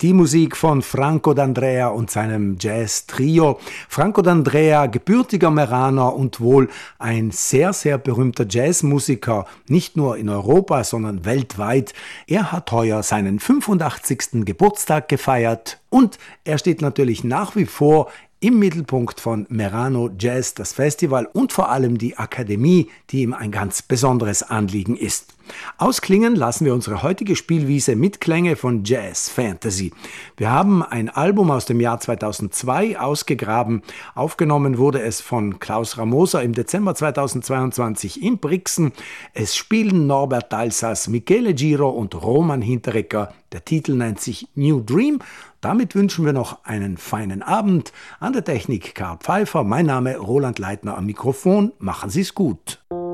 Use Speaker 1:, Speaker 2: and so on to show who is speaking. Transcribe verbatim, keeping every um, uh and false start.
Speaker 1: Die Musik von Franco D'Andrea und seinem Jazz-Trio. Franco D'Andrea, gebürtiger Meraner und wohl ein sehr, sehr berühmter Jazzmusiker, nicht nur in Europa, sondern weltweit. Er hat heuer seinen fünfundachtzigsten Geburtstag gefeiert und er steht natürlich nach wie vor im Mittelpunkt von Merano Jazz, das Festival und vor allem die Akademie, die ihm ein ganz besonderes Anliegen ist. Ausklingen lassen wir unsere heutige Spielwiese mit Klänge von Jazz Fantasy. Wir haben ein Album aus dem Jahr zweitausendzwei ausgegraben. Aufgenommen wurde es von Klaus Ramoser im Dezember zweitausendzweiundzwanzig in Brixen. Es spielen Norbert Dalsas, Michele Giro und Roman Hinteregger. Der Titel nennt sich New Dream. Damit wünschen wir noch einen feinen Abend. An der Technik Karl Pfeiffer, mein Name Roland Leitner am Mikrofon. Machen Sie es gut.